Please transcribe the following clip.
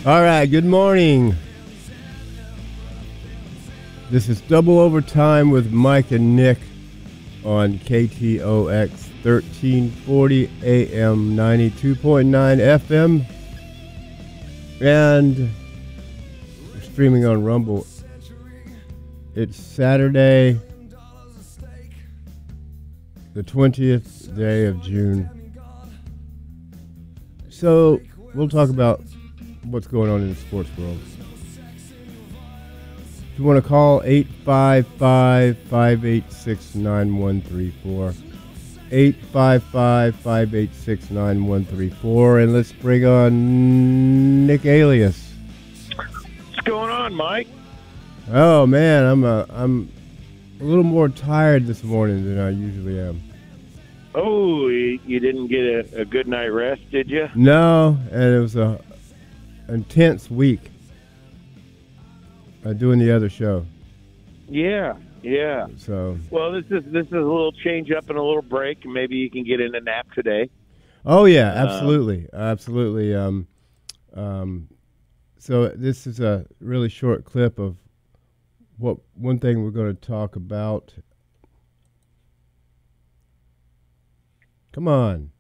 All right, good morning. This is Double Overtime with Mike and Nick on KTOX 1340 AM 92.9 FM and we're streaming on Rumble. It's Saturday, the 20th day of June. So we'll talk about what's going on in the sports world. If you want to call 855-586-9134, 855-586-9134, and let's bring on Nick Alias. What's going on, Mike? Oh man, I'm a little more tired this morning than I usually am. Oh, you didn't get a good night rest, did you? No, and it was a intense week doing the other show. Yeah. So. Well, this is a little change up and a little break, and maybe you can get in a nap today. Oh yeah, absolutely, absolutely. So this is a really short clip of one thing we're going to talk about. Come on.